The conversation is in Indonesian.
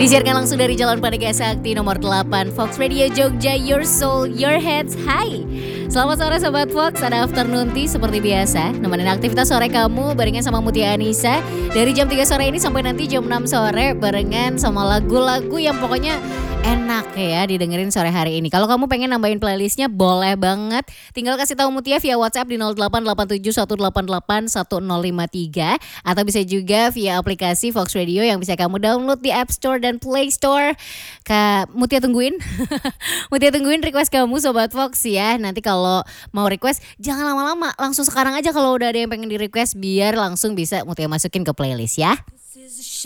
Disiarkan langsung dari Jalan Padega Sakti nomor 8 Fox Radio Jogja, Your Soul, Your Heads. Hai, selamat sore Sobat Fox, ada afternoon tea seperti biasa nemenin aktivitas sore kamu barengan sama Mutia Anissa. Dari jam 3 sore ini sampai nanti jam 6 sore barengan sama lagu-lagu yang pokoknya enak ya didengerin sore hari ini. Kalau kamu pengen nambahin playlistnya boleh banget. Tinggal kasih tahu Mutia via WhatsApp di 088718811053 atau bisa juga via aplikasi Fox Radio yang bisa kamu download di App Store dan Play Store. Kak Mutia tungguin. Mutia tungguin request kamu Sobat Fox ya. Nanti kalau mau request jangan lama-lama, langsung sekarang aja kalau udah ada yang pengen di request biar langsung bisa Mutia masukin ke playlist ya.